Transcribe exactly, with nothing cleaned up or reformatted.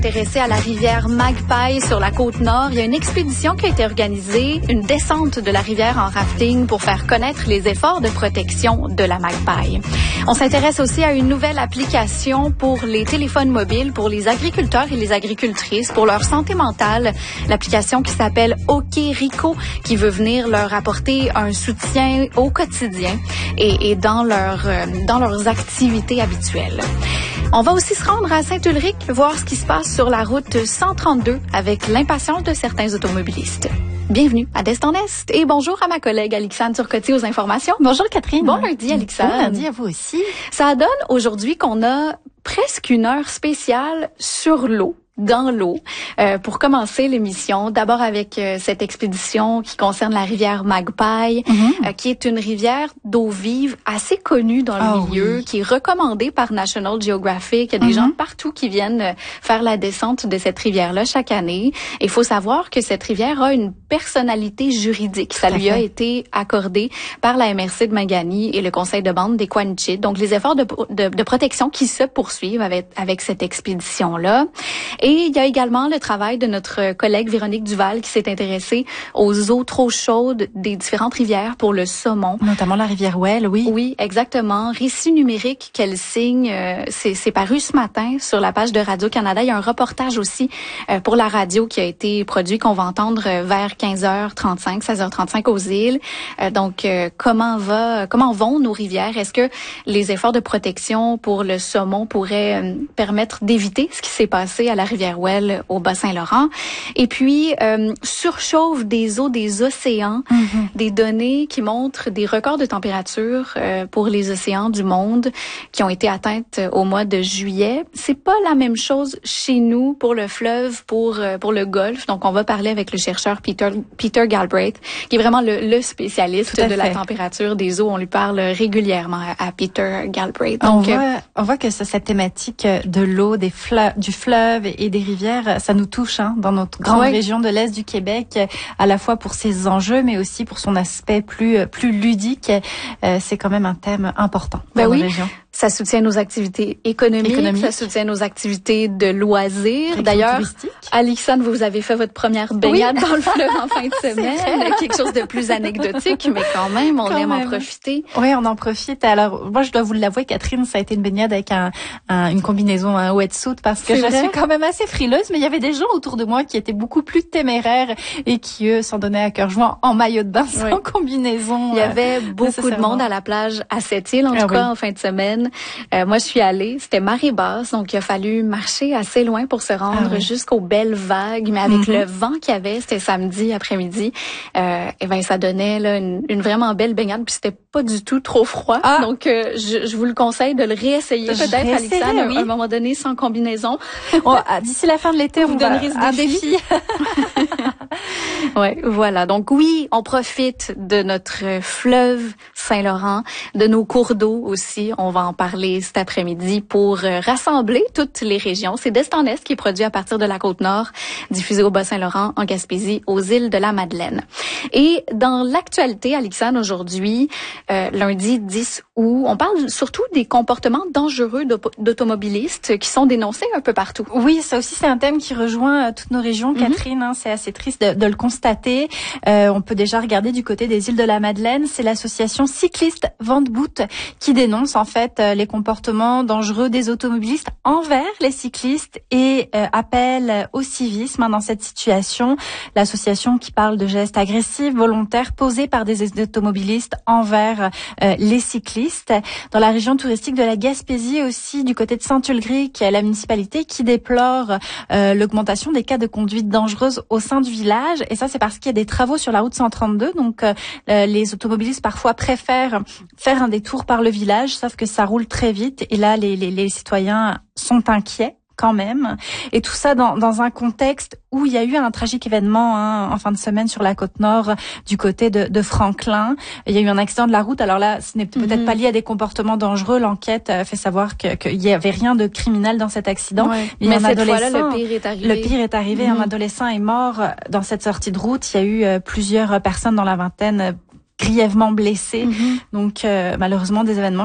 Intéressé à la rivière Magpie sur la côte nord, il y a une expédition qui a été organisée, une descente de la rivière en rafting pour faire connaître les efforts de protection de la Magpie. On s'intéresse aussi à une nouvelle application pour les téléphones mobiles, pour les agriculteurs et les agricultrices, pour leur santé mentale. L'application qui s'appelle OK Rico, qui veut venir leur apporter un soutien au quotidien et, et dans, leur, euh, dans leurs activités habituelles. On va aussi se rendre à Saint-Ulrich, voir ce qui se passe sur la route cent trente-deux avec l'impatience de certains automobilistes. Bienvenue à Destin Est et bonjour à ma collègue Alixane Turcotte aux informations. Bonjour Catherine. Bon lundi Alixane. Bon lundi à vous aussi. Ça donne aujourd'hui qu'on a presque une heure spéciale sur l'eau. Dans l'eau, euh, pour commencer l'émission, d'abord avec euh, cette expédition qui concerne la rivière Magpie, mm-hmm. euh, qui est une rivière d'eau vive assez connue dans le oh, milieu, oui. qui est recommandée par National Geographic. Il y a des mm-hmm. gens partout qui viennent euh, faire la descente de cette rivière-là chaque année. Il faut savoir que cette rivière a une personnalité juridique. Ça lui a été accordé par la M R C de Magani et le conseil de bande des Quanichit. Donc, les efforts de, de, de protection qui se poursuivent avec, avec cette expédition-là. Et il y a également le travail de notre collègue Véronique Duval qui s'est intéressée aux eaux trop chaudes des différentes rivières pour le saumon. Notamment la rivière Well, oui. Oui, exactement. Récit numérique qu'elle signe, euh, c'est, c'est paru ce matin sur la page de Radio-Canada. Il y a un reportage aussi euh, pour la radio qui a été produit, qu'on va entendre vers quinze heures trente-cinq, seize heures trente-cinq aux îles. Euh, donc, euh, comment va, comment vont nos rivières? Est-ce que les efforts de protection pour le saumon pourraient euh, permettre d'éviter ce qui s'est passé à la rivière Well au Bas-Saint-Laurent? Et puis, euh, surchauffe des eaux des océans, mm-hmm. des données qui montrent des records de température euh, pour les océans du monde qui ont été atteintes au mois de juillet. C'est pas la même chose chez nous pour le fleuve, pour euh, pour le Golfe. Donc, on va parler avec le chercheur Peter Peter Galbraith, qui est vraiment le, le spécialiste de fait. la température des eaux. On lui parle régulièrement à, à Peter Galbraith. Donc, on voit, euh, on voit que ça, cette thématique de l'eau, des fleuves, du fleuve et des rivières, ça nous touche hein, dans notre grande ouais. région de l'Est du Québec, à la fois pour ses enjeux, mais aussi pour son aspect plus plus ludique. Euh, c'est quand même un thème important ben dans oui. nos régions. Ça soutient nos activités économiques, économiques, ça soutient nos activités de loisirs. D'ailleurs, Alixane, vous avez fait votre première baignade oui. dans le fleuve en fin de semaine. Quelque chose de plus anecdotique, mais quand même, on quand aime même. en profiter. Oui, on en profite. Alors, moi, je dois vous l'avouer, Catherine, ça a été une baignade avec un, un, une combinaison, un wetsuit, parce que C'est je vrai? suis quand même assez frileuse, mais il y avait des gens autour de moi qui étaient beaucoup plus téméraires et qui, eux, s'en donnaient à cœur joie en maillot de bain, oui. sans combinaison. Il y avait beaucoup de monde à la plage à Sept-Îles, en ah, tout cas, oui. en fin de semaine. Euh, moi, je suis allée, c'était marée basse, donc il a fallu marcher assez loin pour se rendre ah oui. jusqu'aux belles vagues, mais avec mm-hmm. le vent qu'il y avait, c'était samedi après-midi, euh, et ben ça donnait là une, une vraiment belle baignade, puis c'était pas du tout trop froid, ah. donc euh, je, je vous le conseille de le réessayer peut-être, Alixane, oui. à un moment donné sans combinaison. Bon, d'ici la fin de l'été, on vous donnerait un défi. Ouais, voilà. Donc oui, on profite de notre fleuve Saint-Laurent, de nos cours d'eau aussi. On va en parler cet après-midi pour rassembler toutes les régions. C'est Destin Est qui est produit à partir de la Côte-Nord, diffusé au Bas-Saint-Laurent, en Gaspésie, aux îles de la Madeleine. Et dans l'actualité, Alixane, aujourd'hui, euh, lundi dix août, on parle surtout des comportements dangereux d'automobilistes qui sont dénoncés un peu partout. Oui, ça aussi, c'est un thème qui rejoint toutes nos régions, Catherine. Mm-hmm. Hein, c'est assez triste de, de le constater. Euh, on peut déjà regarder du côté des îles de la Madeleine. C'est l'association cycliste Venteboot qui dénonce en fait les comportements dangereux des automobilistes envers les cyclistes et euh, appelle au civisme hein, dans cette situation. L'association qui parle de gestes agressifs, volontaires, posés par des automobilistes envers euh, les cyclistes. Dans la région touristique de la Gaspésie aussi, du côté de Saint-Ulrich, la municipalité qui déplore euh, l'augmentation des cas de conduite dangereuse au sein du village. Et ça, c'est parce qu'il y a des travaux sur la route cent trente-deux. Donc, euh, les automobilistes parfois préfèrent faire un détour par le village, sauf que ça roule très vite. Et là, les, les, les citoyens sont inquiets quand même. Et tout ça dans, dans un contexte où il y a eu un tragique événement hein, en fin de semaine sur la côte nord du côté de, de Franklin. Il y a eu un accident de la route. Alors là, ce n'est peut-être mm-hmm. pas lié à des comportements dangereux. L'enquête fait savoir que, qu'il y avait rien de criminel dans cet accident. Ouais. Mais, Mais cette fois-là, le pire est arrivé. Le pire est arrivé. Mm-hmm. Un adolescent est mort dans cette sortie de route. Il y a eu euh, plusieurs personnes dans la vingtaine grièvement blessées. Mm-hmm. Donc euh, malheureusement, des événements